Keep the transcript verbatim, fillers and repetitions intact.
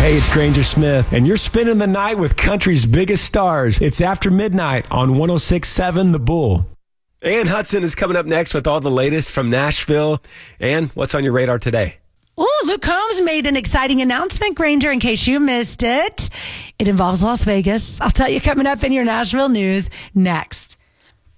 Hey, it's Granger Smith, and you're spending the night with country's biggest stars. It's After Midnight on one oh six point seven The Bull. Ann Hudson is coming up next with all the latest from Nashville. Ann, what's on your radar today? Oh, Luke Combs made an exciting announcement, Granger, in case you missed it. It involves Las Vegas. I'll tell you coming up in your Nashville news next.